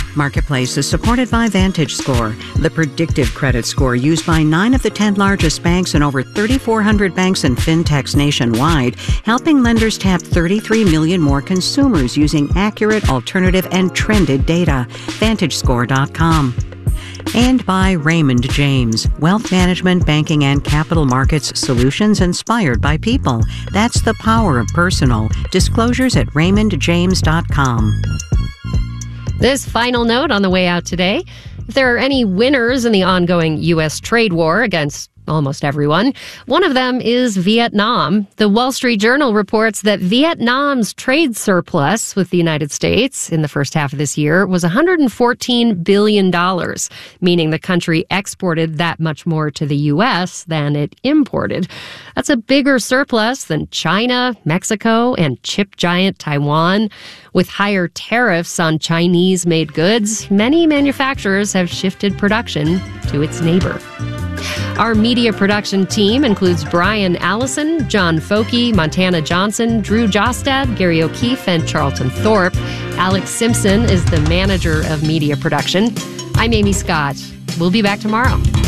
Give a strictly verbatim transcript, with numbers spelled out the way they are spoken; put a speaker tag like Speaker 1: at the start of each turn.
Speaker 1: Marketplace is supported by VantageScore, the predictive credit score used by nine of the ten largest banks and over three thousand four hundred banks and fintechs nationwide, helping lenders tap thirty-three million more consumers using accurate, alternative, and trended data. Vantage Score dot com. And by Raymond James, wealth management, banking, and capital markets solutions inspired by people. That's the power of personal. Disclosures at Raymond James dot com.
Speaker 2: This final note on the way out today. If there are any winners in the ongoing U S trade war against almost everyone, one of them is Vietnam. The Wall Street Journal reports that Vietnam's trade surplus with the United States in the first half of this year was one hundred fourteen billion dollars, meaning the country exported that much more to the U S than it imported. That's a bigger surplus than China, Mexico, and chip giant Taiwan. With higher tariffs on Chinese-made goods, many manufacturers have shifted production to its neighbor. Our media production team includes Brian Allison, John Foke, Montana Johnson, Drew Jostad, Gary O'Keefe, and Charlton Thorpe. Alex Simpson is the manager of media production. I'm Amy Scott. We'll be back tomorrow.